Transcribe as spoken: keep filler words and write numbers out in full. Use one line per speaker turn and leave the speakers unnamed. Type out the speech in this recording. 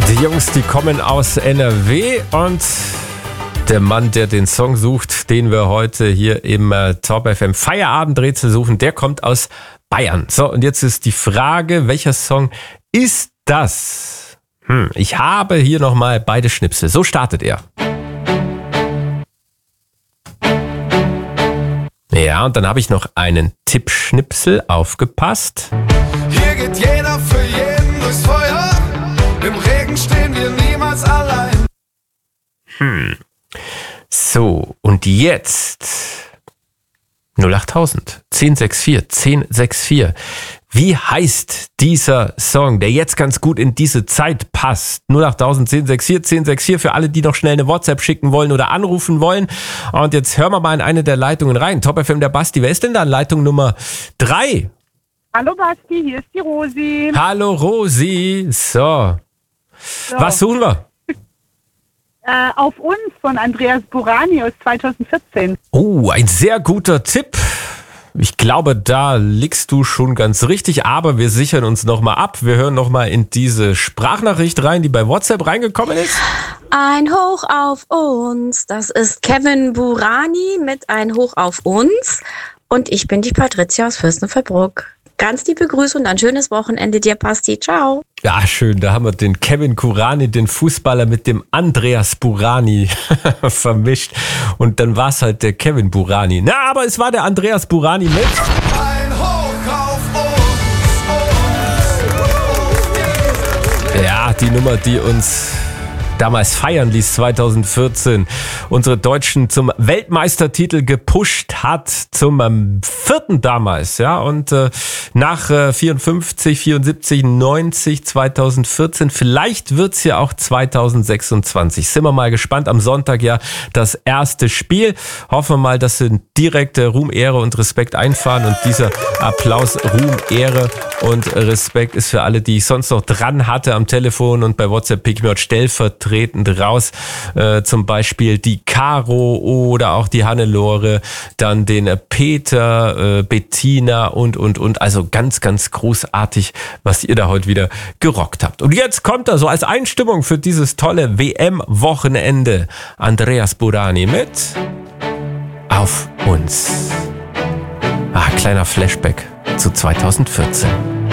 Die Jungs, die kommen aus N R W und der Mann, der den Song sucht, den wir heute hier im äh, Top F M Feierabendrätsel suchen, der kommt aus Bayern. So, und jetzt ist die Frage, welcher Song ist das? Hm, ich habe hier nochmal beide Schnipsel. So startet er. Ja, und dann habe ich noch einen Tippschnipsel. Aufgepasst.
Hier geht jeder für jeden durchs Feuer. Im Regen stehen wir niemals allein.
Hm. So, und jetzt null achttausend, zehn sechs vier, zehn sechs vier. Wie heißt dieser Song, der jetzt ganz gut in diese Zeit passt? null achttausend, zehn sechs vier, zehn sechs vier für alle, die noch schnell eine WhatsApp schicken wollen oder anrufen wollen. Und jetzt hören wir mal in eine der Leitungen rein. Top F M, der Basti. Wer ist denn da in Leitung Nummer drei?
Hallo Basti, hier ist die Rosi.
Hallo Rosi. So.
So.
Was suchen wir?
Äh, auf uns von Andreas Burani aus zweitausendvierzehn.
Oh, ein sehr guter Tipp. Ich glaube, da liegst du schon ganz richtig, aber wir sichern uns nochmal ab. Wir hören nochmal in diese Sprachnachricht rein, die bei WhatsApp reingekommen ist.
Ein Hoch auf uns, das ist Kevin Burani mit Ein Hoch auf uns. Und ich bin die Patricia aus Fürstenfeldbruck. Ganz liebe Grüße und ein schönes Wochenende dir, Basti. Ciao.
Ja, schön. Da haben wir den Kevin Kurani, den Fußballer, mit dem Andreas Burani vermischt. Und dann war es halt der Kevin Burani. Na, aber es war der Andreas Burani mit.
Ein Hoch auf uns.
Ja, die Nummer, die uns damals feiern ließ, zweitausendvierzehn, unsere Deutschen zum Weltmeistertitel gepusht hat, zum ähm, vierten damals, ja, und äh, nach äh, vierundfünfzig, vierundsiebzig, neunzig, zweitausendvierzehn, vielleicht wird's ja auch zweitausendsechsundzwanzig. Sind wir mal gespannt, am Sonntag ja das erste Spiel. Hoffen wir mal, dass sie direkte Ruhm, Ehre und Respekt einfahren und dieser Applaus, Ruhm, Ehre und Respekt ist für alle, die ich sonst noch dran hatte am Telefon und bei WhatsApp pick mir stellvertretend raus, äh, zum Beispiel die Caro oder auch die Hannelore, dann den äh, Peter, äh, Bettina und, und, und. Also ganz, ganz großartig, was ihr da heute wieder gerockt habt. Und jetzt kommt er so als Einstimmung für dieses tolle W M-Wochenende Andreas Burani mit Auf uns. Ah, kleiner Flashback zu zweitausendvierzehn.